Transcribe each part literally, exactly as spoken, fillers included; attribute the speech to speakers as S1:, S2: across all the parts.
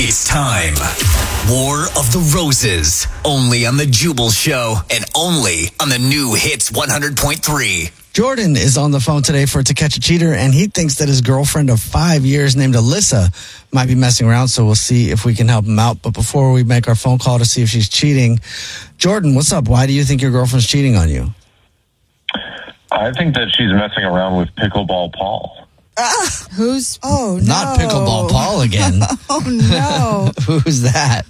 S1: It's time. War of the Roses. Only on the Jubal Show and only on the new Hits one hundred point three.
S2: Jordan is on the phone today for To Catch a Cheater, and he thinks that his girlfriend of five years named Alyssa might be messing around, so we'll see if we can help him out. But before we make our phone call to see if she's cheating, Jordan, what's up? Why do you think your girlfriend's cheating on you?
S3: I think that she's messing around with Pickleball Paul.
S4: Ah, who's? Oh, no.
S2: Not Pickleball Paul again.
S4: Oh, no.
S2: Who's that?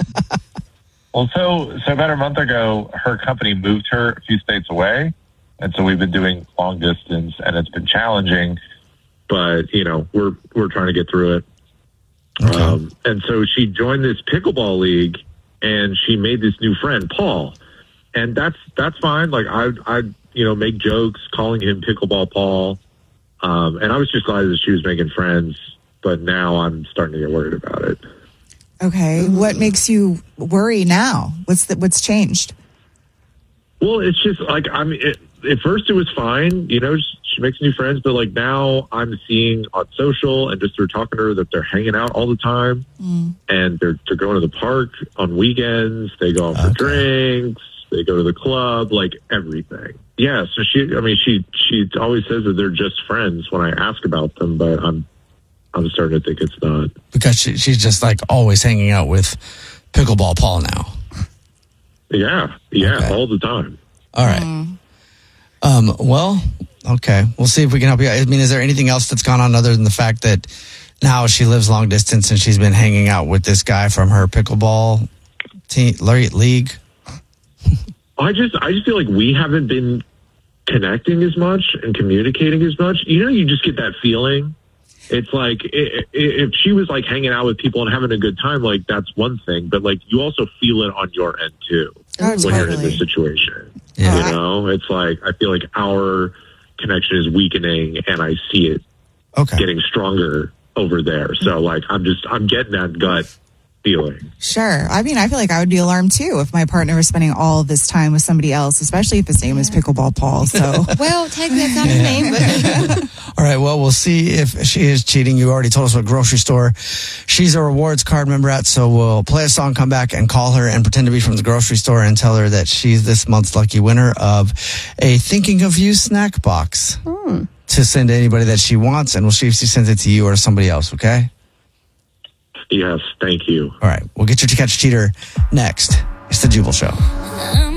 S3: Well, so, so about a month ago, her company moved her a few states away. And so we've been doing long distance, and it's been challenging, but, you know, we're we're trying to get through it.
S2: Okay.
S3: Um, and so she joined this pickleball league, and she made this new friend, Paul. And that's that's fine. Like, I, I you know, make jokes calling him Pickleball Paul. Um, and I was just glad that she was making friends, but now I'm starting to get worried about it.
S4: Okay. What makes you worry now? What's the, what's changed?
S3: Well, it's just like, I mean, it, at first it was fine, you know, she makes new friends, but like now I'm seeing on social and just through talking to her that they're hanging out all the time mm. and they're, they're going to the park on weekends. They go out for okay. drinks. They go to the club, like everything. Yeah. So she, I mean, she, she always says that they're just friends when I ask about them, but I'm, I'm starting to think it's not.
S2: Because she, she's just like always hanging out with Pickleball Paul now.
S3: Yeah. Yeah. Okay. All the time.
S2: All right. Mm. Um, well, okay. We'll see if we can help you. I mean, is there anything else that's gone on other than the fact that now she lives long distance and she's been hanging out with this guy from her pickleball team, league?
S3: I just, I just feel like we haven't been connecting as much and communicating as much. You know, you just get that feeling. It's like if she was like hanging out with people and having a good time, like that's one thing, but like you also feel it on your end too
S4: oh,
S3: when
S4: totally.
S3: you're in this situation.
S2: Yeah.
S3: You know, it's like I feel like our connection is weakening, and I see it
S2: okay.
S3: getting stronger over there. So like I'm just I'm getting that gut feeling.
S4: Sure. I mean, I feel like I would be alarmed too if my partner was spending all this time with somebody else, especially if his name yeah. is Pickleball Paul. So,
S5: well, technically that's not his name, but
S2: all right. Well, we'll see if she is cheating. You already told us what grocery store she's a rewards card member at. So we'll play a song, come back, and call her and pretend to be from the grocery store and tell her that she's this month's lucky winner of a Thinking of You snack box hmm. to send to anybody that she wants, and we'll see if she sends it to you or to somebody else. Okay.
S3: Yes, thank you.
S2: All right, we'll get you To Catch a Cheater next. It's the Jubal Show.